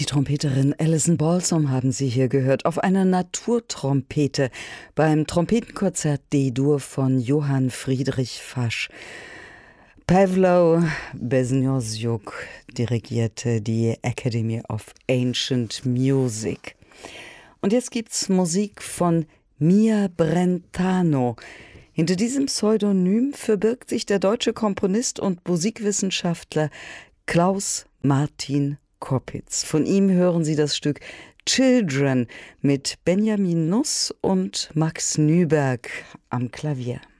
Die Trompeterin Alison Balsom haben Sie hier gehört, auf einer Naturtrompete beim Trompetenkonzert D-Dur von Johann Friedrich Fasch. Pavlo Bezniosiuk dirigierte die Academy of Ancient Music. Und jetzt gibt's Musik von Mia Brentano. Hinter diesem Pseudonym verbirgt sich der deutsche Komponist und Musikwissenschaftler Klaus Martin Koppitz. Von ihm hören Sie das Stück Children mit Benjamin Nuss und Max Nyberg am Klavier.